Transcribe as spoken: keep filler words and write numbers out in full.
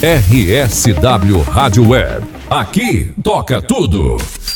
R S W Rádio Web. Aqui toca tudo.